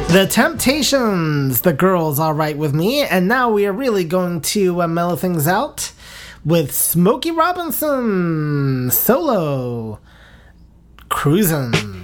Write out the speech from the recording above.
The Temptations, The Girl's Alright With Me, and now we are really going to mellow things out with Smokey Robinson, Solo, Cruisin'.